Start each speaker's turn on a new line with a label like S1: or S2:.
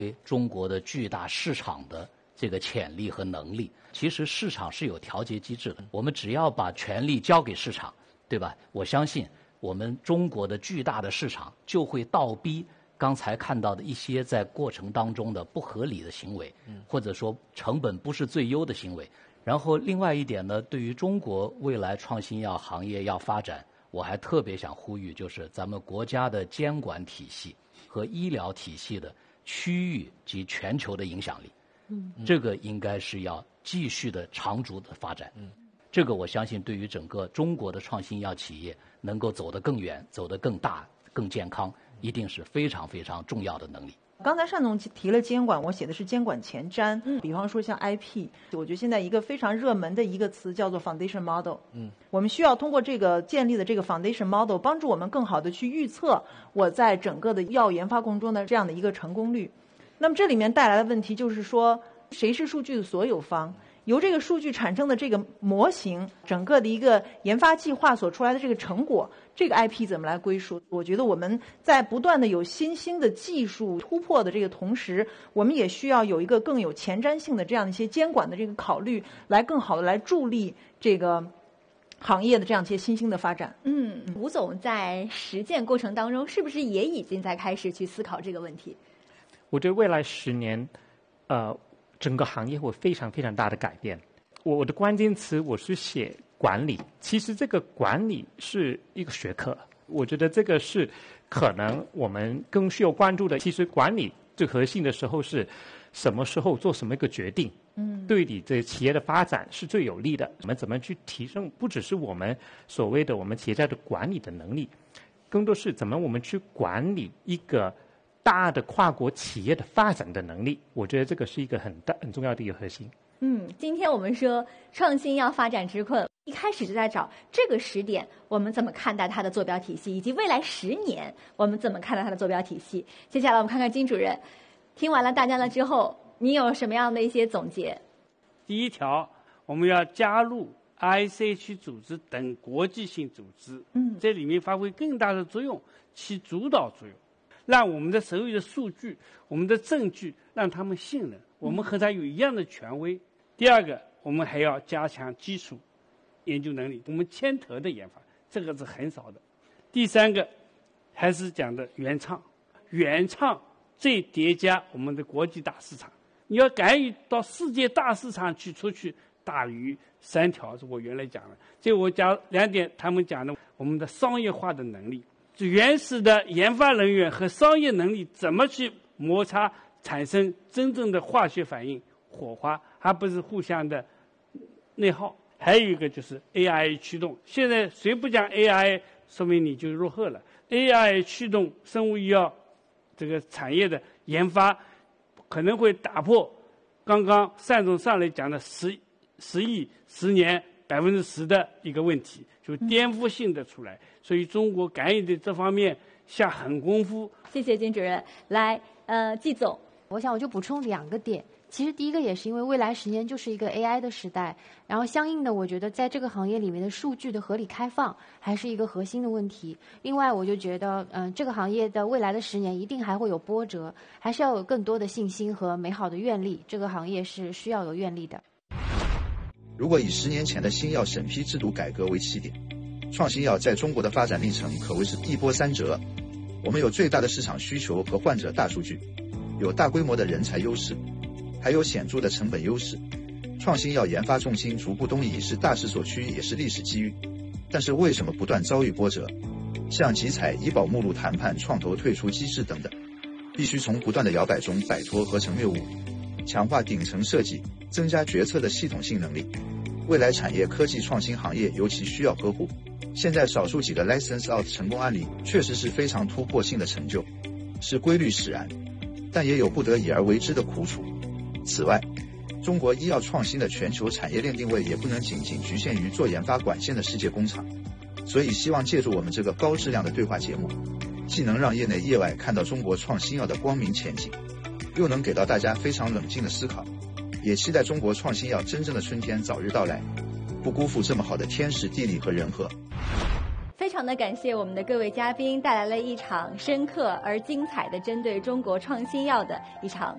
S1: 中国的巨大市场的这个潜力和能力。其实市场是有调节机制的，我们只要把权力交给市场，对吧？我相信我们中国的巨大的市场就会倒逼刚才看到的一些在过程当中的不合理的行为，或者说成本不是最优的行为。然后另外一点呢，对于中国未来创新药行业要发展，我还特别想呼吁，就是咱们国家的监管体系和医疗体系的区域及全球的影响力，这个应该是要继续的长足的发展。这个我相信对于整个中国的创新药企业能够走得更远、走得更大、更健康，一定是非常非常重要的能力。
S2: 刚才单总提了监管，我写的是监管前瞻。比方说像 IP， 我觉得现在一个非常热门的一个词叫做 foundation model。我们需要通过这个建立的这个 foundation model， 帮助我们更好的去预测我在整个的药研发过程中的这样的一个成功率。那么这里面带来的问题就是说，谁是数据的所有方？由这个数据产生的这个模型，整个的一个研发计划所出来的这个成果，这个 IP 怎么来归属？我觉得我们在不断的有新兴的技术突破的这个同时，我们也需要有一个更有前瞻性的这样一些监管的这个考虑，来更好的来助力这个行业的这样一些新兴的发展。
S3: 吴总在实践过程当中，是不是也已经在开始去思考这个问题？
S4: 我觉得未来10年，整个行业会非常非常大的改变。我的关键词我是写管理，其实这个管理是一个学科，我觉得这个是可能我们更需要关注的。其实管理最核心的时候是什么时候做什么一个决定，对你这企业的发展是最有利的。我们怎么去提升，不只是我们所谓的我们企业家的管理的能力，更多是怎么我们去管理一个大的跨国企业的发展的能力。我觉得这个是一个很重要的一个核心。
S3: 今天我们说创新药发展之困，一开始就在找这个时点我们怎么看待它的坐标体系，以及未来10年我们怎么看待它的坐标体系。接下来我们看看金主任听完了大家了之后，你有什么样的一些总结？
S5: 第一条，我们要加入 ICH 组织等国际性组织，在里面发挥更大的作用，起主导作用，让我们的手里的数据、我们的证据让他们信任，我们和他有一样的权威。第二个，我们还要加强基础研究能力，我们牵头的研发，这个是很少的。第三个，还是讲的原创，再叠加我们的国际大市场。你要敢于到世界大市场去出去，大于3条是我原来讲的。这我讲2点，他们讲的我们的商业化的能力，原始的研发人员和商业能力怎么去摩擦，产生真正的化学反应、火花，而不是互相的内耗。还有一个就是 AI 驱动，现在谁不讲 AI， 说明你就落后了。AI 驱动生物医药这个产业的研发，可能会打破刚刚单总上来讲的10亿10年10%的一个问题，就颠覆性的出来。所以中国赶紧在这方面下狠功夫。
S3: 谢谢金主任。来，季总，
S6: 我想我就补充2个点。其实第一个也是因为未来10年就是一个 AI 的时代，然后相应的我觉得在这个行业里面的数据的合理开放还是一个核心的问题。另外我就觉得这个行业的未来的10年一定还会有波折，还是要有更多的信心和美好的愿力，这个行业是需要有愿力的。
S7: 如果以10年前的新药审批制度改革为起点，创新药在中国的发展历程可谓是一波3折。我们有最大的市场需求和患者大数据，有大规模的人才优势，还有显著的成本优势。创新药研发重心逐步东移是大势所趋，也是历史机遇。但是为什么不断遭遇波折？像集采、医保目录谈判、创投退出机制等等，必须从不断的摇摆中摆脱合成谬误，强化顶层设计，增加决策的系统性能力。未来产业科技创新行业尤其需要呵护。现在少数几个 license out 成功案例确实是非常突破性的成就，是规律使然，但也有不得已而为之的苦楚。此外，中国医药创新的全球产业链定位也不能仅仅局限于做研发管线的世界工厂，所以希望借助我们这个高质量的对话节目，既能让业内业外看到中国创新药的光明前景，又能给到大家非常冷静的思考，也期待中国创新药真正的春天早日到来，不辜负这么好的天时地利和人和。
S3: 非常的感谢我们的各位嘉宾带来了一场深刻而精彩的针对中国创新药的一场